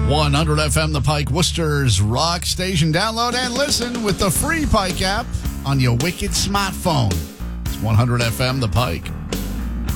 100 FM The Pike, Worcester's rock station. Download and listen with the free Pike app on your wicked smartphone. It's 100 FM The Pike.